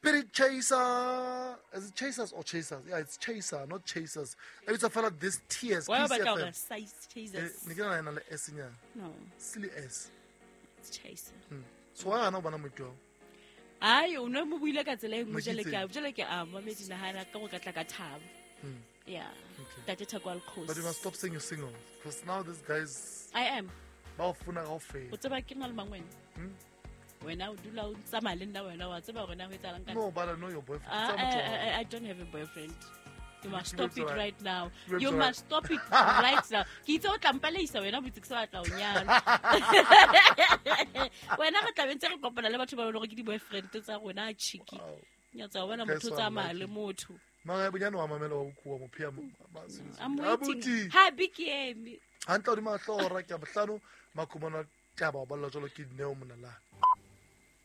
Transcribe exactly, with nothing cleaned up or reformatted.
Spirit Chaser. Is it Chasers or Chasers? Yeah, it's Chaser, not Chasers. It's a fellow this tears. Why about our size chasers? No. Silly S. It's Chaser. So why are not one of my job? Ai, o no mo buile ka tsela e mo jele ka jele ke a mo medina hana ka go ka tla ka thabo. Yeah. That it Takwal Coast. But you must stop saying you're single because now this guy's I am. Ba funa go fe. O tseba ke nal mangwen. Wena o dula o tsama le nna wena wa tseba gona ho etsalang ka. No, but I know your boyfriend. I, I, I don't have a boyfriend. You must stop it right now. You must stop it right now. Ki tso tlampalisa wena botse ke sa batla o nyana. Wena ga tla bentse go kopana le batho ba le go ke di boyfriend tsa rona cheeky. Nya tsa wena motho tsa male motho. Mara bonyane wa mamela wa bukua mo phia abuti happy ke emi hantla di mahlora ke a bohlano makhumana taba ba la jolo ke neo monala